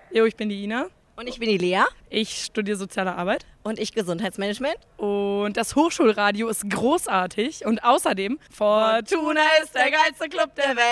Jo, ich bin die Ina. Und ich bin die Lea. Ich studiere Soziale Arbeit. Und ich Gesundheitsmanagement. Und das Hochschulradio ist großartig. Und außerdem, Fortuna ist der geilste Club der Welt.